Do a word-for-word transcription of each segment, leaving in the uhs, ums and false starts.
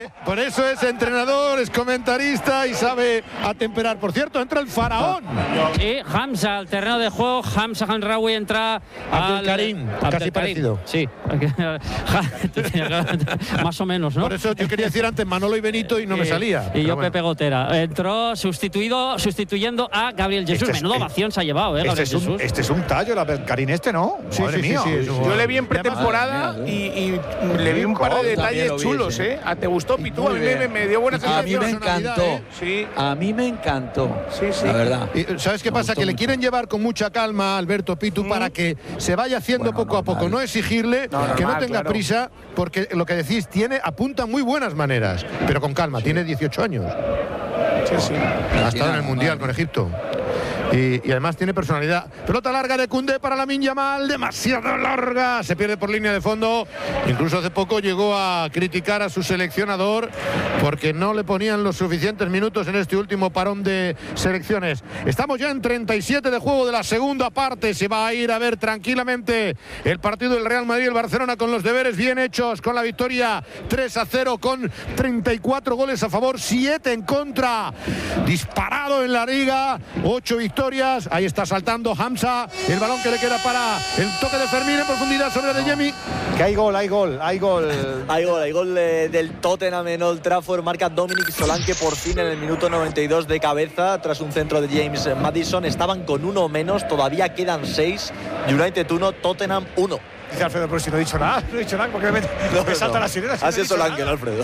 Por eso es entrenador, es comentarista y sabe atemperar. Por cierto, entra el faraón. Sí, Hamza al terreno de juego. Hamza Hamraoui entra al Karim, casi parecido. Sí, más o menos, ¿no? Por eso yo quería decir antes Manolo y Benito y no me salía. Y yo bueno. Pepe Gotera. Entró sustituido, sustituyendo a Gabriel Jesús. Este Menuda ovación se ha llevado, ¿eh? Este es, un, Jesús. este es un tallo, el Karim este, ¿no? Sí, Madre sí, mía. sí, sí, sí, yo le vi en pretemporada y, y le vi un par de detalles chulos, ¿eh? ¿Te gustó, Pitu? A mí me, me dio buena sensación. A mí me encantó. ¿eh? Sí. A mí me encantó. Sí, sí. La verdad. Y, ¿sabes qué pasa? Que le quieren llevar con mucha calma a Alberto Pitu mm. para que se vaya haciendo bueno, poco normal. a poco. No exigirle no, normal, que no tenga claro. prisa, porque lo que decís, tiene, apunta muy buenas maneras. Pero con calma, tiene dieciocho años. Sí, sí. Ha estado en el Mundial con Egipto. Y, y además tiene personalidad. Pelota larga de Koundé para Lamine Yamal, demasiado larga, se pierde por línea de fondo. Incluso hace poco llegó a criticar a su seleccionador porque no le ponían los suficientes minutos en este último parón de selecciones. Estamos ya en treinta y siete de juego de la segunda parte. Se va a ir a ver tranquilamente el partido del Real Madrid y el Barcelona con los deberes bien hechos, con la victoria tres a cero, con treinta y cuatro goles a favor, siete en contra. Disparado en la liga, ocho victorias. Ahí está saltando Hamza, el balón que le queda para el toque de Fermín en profundidad sobre Adeyemi. Que hay gol, hay gol, hay gol. Hay gol, hay gol eh, del Tottenham en Old Trafford. Marca Dominic Solanke por fin en el minuto noventa y dos de cabeza tras un centro de James Maddison. Estaban con uno menos, todavía quedan seis. United uno, Tottenham uno. Dice Alfredo, pero si no he dicho nada, no he dicho nada porque me, no, me salta no. la sirena. Si Así no es Solanke, ¿no, Alfredo?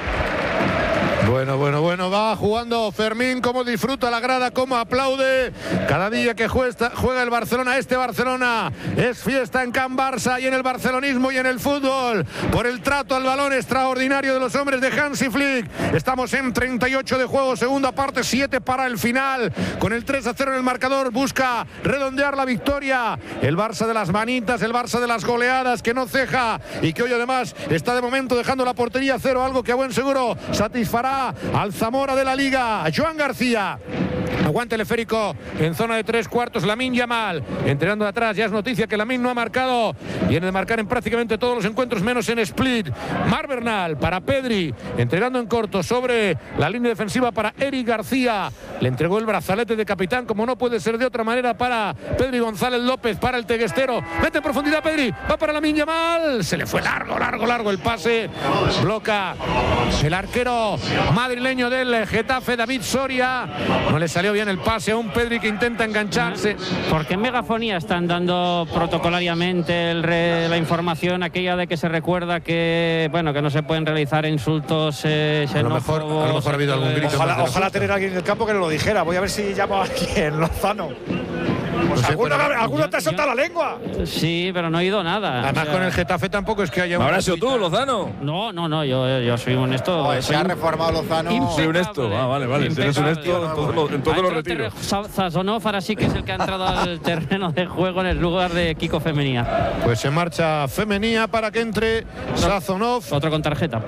Bueno, bueno, bueno, va jugando Fermín, cómo disfruta la grada, cómo aplaude. Cada día que juega, juega el Barcelona, este Barcelona es fiesta en Can Barça y en el barcelonismo y en el fútbol. Por el trato al balón extraordinario de los hombres de Hansi Flick. Estamos en treinta y ocho de juego, segunda parte, siete para el final. Con el tres a cero en el marcador, busca redondear la victoria. El Barça de las manitas, el Barça de las goleadas, que no ceja y que hoy además está de momento dejando la portería a cero, algo que a buen seguro satisfará al Zamora de la Liga. Joan García. Aguante el esférico en zona de tres cuartos. Lamine Yamal entrenando de atrás. Ya es noticia que Lamine no ha marcado. Viene de marcar en prácticamente todos los encuentros, menos en Split. Mar Bernal para Pedri, entregando en corto sobre la línea defensiva para Eric García. Le entregó el brazalete de capitán, como no puede ser de otra manera, para Pedri González López, para el teguestero. Mete en profundidad Pedri, va para Lamine Yamal. Se le fue largo, largo, largo el pase. Bloca el arquero madrileño del Getafe, David Soria. No le salió bien el pase a un Pedri que intenta engancharse. ¿Por qué en megafonía están dando protocolariamente el re, la información aquella de que se recuerda que bueno que no se pueden realizar insultos eh, a lo mejor, a lo mejor ha habido algún grito? Ojalá, ojalá tener a alguien en el campo que nos lo dijera. Voy a ver si llamo a alguien, Lozano. Pues no ¿Alguno, pero, ¿alguno te ha soltado yo, la lengua? Sí, pero no he oído nada. Además, o sea, con el Getafe tampoco es que haya... ¿Habrás sido tú, Lozano? No, no, no, yo, yo soy honesto. No, se ha reformado Lozano. Soy honesto. Ah, vale, vale. Si eres honesto, en todo lo, en todo lo retiro. Sazonov ahora sí que es el que ha entrado al terreno de juego en el lugar de Kiko Femenía. Pues se marcha Femenía para que entre Sazonov. Otro con tarjeta.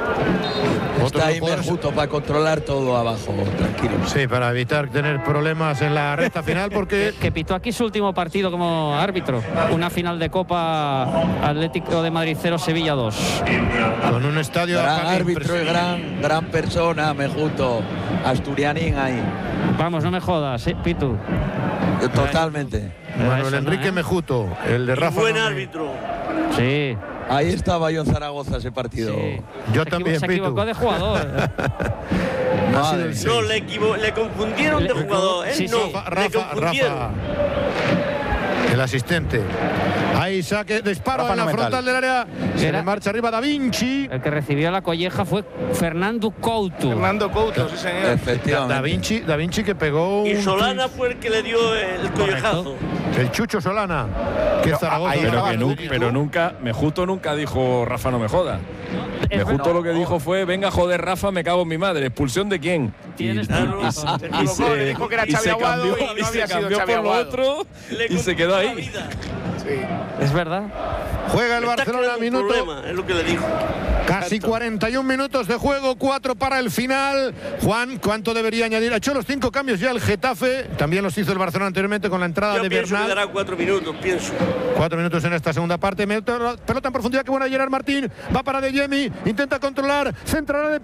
Está ahí Mejuto para controlar todo abajo, tranquilo. Sí, para evitar tener problemas en la recta final, porque... que, que pitó aquí su último partido como árbitro. Una final de Copa, Atlético de Madrid cero, Sevilla dos. Con un estadio... Gran árbitro y gran, gran persona, Mejuto. Asturianín ahí. Vamos, no me jodas, ¿eh, Pitu? Totalmente. Manuel Enrique ¿eh? Mejuto, el de Rafa. Buen árbitro. Sí. Ahí estaba yo en Zaragoza ese partido. Sí. Yo se también, Se Pitu. equivocó de jugador. Madre. No, le, equivo le confundieron le, de jugador. ¿eh? Sí, sí. No, Rafa, Rafa, le confundieron. Rafa, el asistente. Ahí saque, disparo Rafa en la no frontal del área. Se le marcha arriba Da Vinci. El que recibió la colleja fue Fernando Couto. Fernando Couto, sí señor. Efectivamente. Da Vinci, Da Vinci que pegó un... Y Solana fue el que le dio el collejazo. El Chucho Solana. Que pero, Zaragoza. Pero, que nunca, pero nunca, Mejuto nunca dijo Rafa no me joda. Mejuto lo que dijo fue, venga joder Rafa, me cago en mi madre. ¿Expulsión de quién? Y, y, y, y, y, se, le dijo que era y se cambió, y no y se había cambió sido por lo otro y se quedó ahí. Sí. Es verdad. Juega el Barcelona, minuto. Problema, es lo que le dijo. Casi cuarenta y un minutos de juego, cuatro para el final. Juan, ¿cuánto debería añadir? Ha hecho los cinco cambios ya el Getafe. También los hizo el Barcelona anteriormente con la entrada Yo de pienso Bernal. que dará cuatro minutos, pienso. Cuatro minutos en esta segunda parte. Pelota en profundidad, que buena Gerard Martín. Va para Adeyemi, intenta controlar, centrará de